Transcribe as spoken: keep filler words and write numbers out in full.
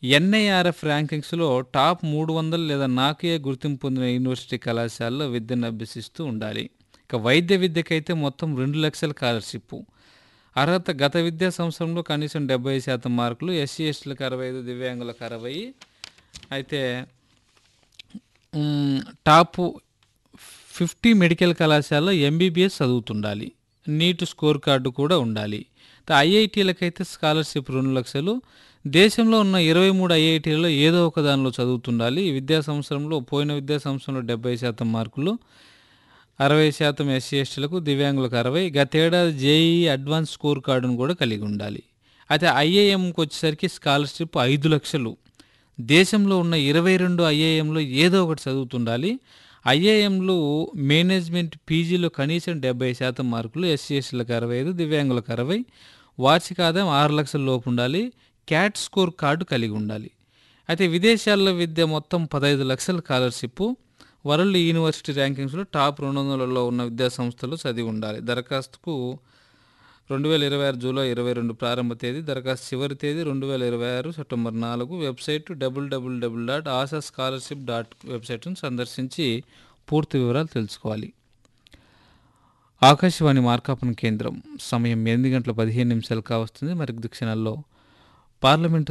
NIRF ర్యాంకింగ్స్‌లో top మూడు వందలు లేదా నాకుయే గుర్తింపు పొందిన యూనివర్సిటీ కళాశాలలో విద్యను అభ్యసిస్తూ ఉండాలి. ఇక వైద్య విద్యకైతే మొత్తం రెండు లక్షల స్కాలర్‌షిప్పు. అర్హత గత విద్యా సంవత్సరంలో కనీసం డెబ్బై శాతం మార్కులు, ఎస్సీ, ఎస్టీలకు అరవై ఐదు, దివ్యాంగులకు అరవై. అయితే హ్మ్, టాప్ యాభై మెడికల్ కళాశాలలో ఎంబీబీఎస్ చదువుతుండాలి. నీట్ స్కోర్ కార్డు కూడా ఉండాలి. ఐఐటీలకైతే స్కాలర్షిప్ రెండు లక్షలు. దేశంలో ఉన్న ఇరవై మూడు ఐఐటీలలో ఏదో ఒక దానిలో చదువుతుండాలి. ఈ విద్యా సంవత్సరంలో పోయిన విద్యా సంవత్సరంలో డెబ్బై శాతం మార్కులు, అరవై శాతం ఎస్సీ ఎస్టీలకు, దివ్యాంగులకు అరవై. గతేడాది జేఈఈ అడ్వాన్స్ స్కోర్ కార్డును కూడా కలిగి ఉండాలి. అయితే ఐఐఎంకి వచ్చేసరికి స్కాలర్షిప్ ఐదు లక్షలు. దేశంలో ఉన్న ఇరవై రెండు ఐఐఎంలో ఏదో ఒకటి చదువుతుండాలి. ఐఐఎంలు మేనేజ్మెంట్ పీజీలో కనీసం డెబ్బై శాతం మార్కులు, ఎస్సీ ఎస్టీలకు అరవై ఐదు, దివ్యాంగులకు అరవై. వార్షిక ఆదాయం ఆరు లక్షల లోపు ఉండాలి. క్యాట్ స్కోర్ కార్డు కలిగి ఉండాలి. అయితే విదేశాల్లో విద్య మొత్తం పదహైదు లక్షల స్కాలర్షిప్. వరల్డ్ యూనివర్సిటీ ర్యాంకింగ్స్లో టాప్ రెండు వందలలో ఉన్న విద్యా సంస్థలు చదివి ఉండాలి. దరఖాస్తుకు రెండు వేల ఇరవై ఆరు జూలై ఇరవై రెండు ప్రారంభ తేదీ. దరఖాస్తు చివరి తేదీ రెండు వేల ఇరవై ఆరు సెప్టెంబర్ నాలుగు. Website W W W dot ASHA scholarship dot వెబ్సైట్ను సందర్శించి పూర్తి వివరాలు తెలుసుకోవాలి. ఆకాశవాణి మార్కాపురం కేంద్రం సమయం ఎనిమిది గంటల పదిహేను నిమిషాలు కావస్తుంది. మరి క్షణాల్లో పార్లమెంటు